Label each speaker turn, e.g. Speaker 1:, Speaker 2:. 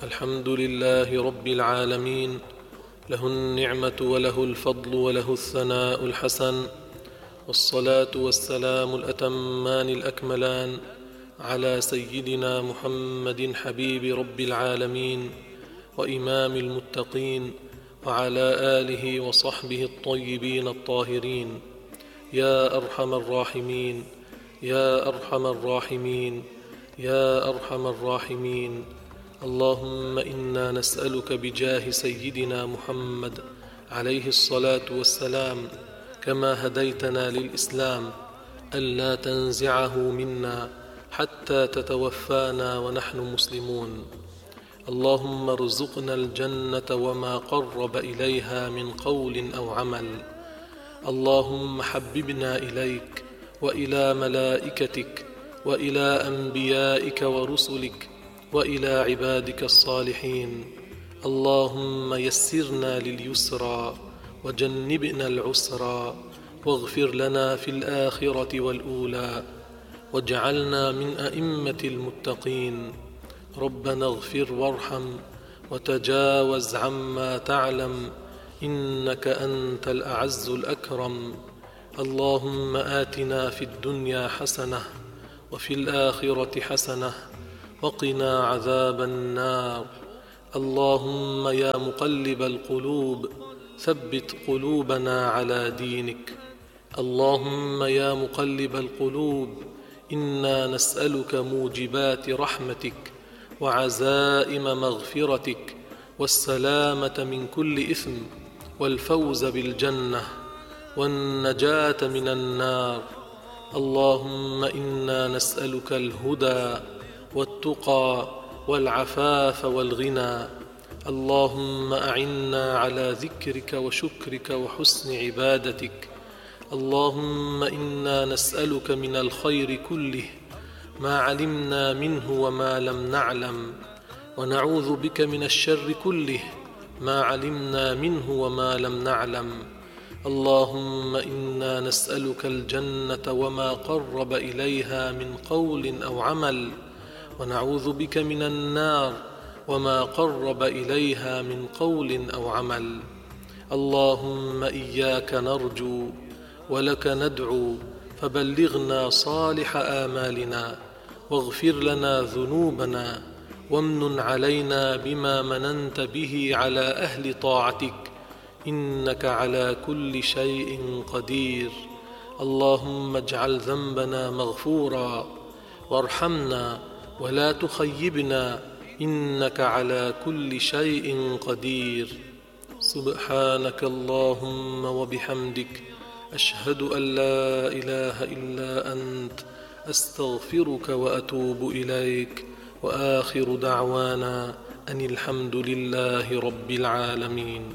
Speaker 1: الحمد لله رب العالمين، له النعمة وله الفضل وله الثناء الحسن، والصلاة والسلام الأتمان الأكملان على سيدنا محمد حبيب رب العالمين وإمام المتقين، وعلى آله وصحبه الطيبين الطاهرين. يا أرحم الراحمين، يا أرحم الراحمين، يا أرحم الراحمين. اللهم إنا نسألك بجاه سيدنا محمد عليه الصلاة والسلام كما هديتنا للإسلام ألا تنزعه منا حتى تتوفانا ونحن مسلمون. اللهم ارزقنا الجنة وما قرب إليها من قول أو عمل. اللهم حببنا إليك وإلى ملائكتك وإلى أنبيائك ورسلك وإلى عبادك الصالحين. اللهم يسرنا لليسرى وجنبنا العسرى، واغفر لنا في الآخرة والأولى، واجعلنا من أئمة المتقين. ربنا اغفر وارحم وتجاوز عما تعلم، إنك أنت الأعز الأكرم. اللهم آتنا في الدنيا حسنة وفي الآخرة حسنة وقنا عذاب النار. اللهم يا مقلب القلوب ثبت قلوبنا على دينك. اللهم يا مقلب القلوب إنا نسألك موجبات رحمتك وعزائم مغفرتك والسلامة من كل إثم والفوز بالجنة والنجاة من النار. اللهم إنا نسألك الهدى والتقى والعفاف والغنى. اللهم أعنا على ذكرك وشكرك وحسن عبادتك. اللهم إنا نسألك من الخير كله ما علمنا منه وما لم نعلم، ونعوذ بك من الشر كله ما علمنا منه وما لم نعلم. اللهم إنا نسألك الجنة وما قرب إليها من قول أو عمل، ونعوذ بك من النار وما قرب إليها من قول أو عمل. اللهم إياك نرجو ولك ندعو، فبلغنا صالح آمالنا، واغفر لنا ذنوبنا، وامنن علينا بما مننت به على أهل طاعتك، إنك على كل شيء قدير. اللهم اجعل ذنبنا مغفورا، وارحمنا ولا تخيبنا، إنك على كل شيء قدير. سبحانك اللهم وبحمدك، أشهد أن لا إله إلا أنت، أستغفرك وأتوب إليك، وآخر دعوانا أن الحمد لله رب العالمين.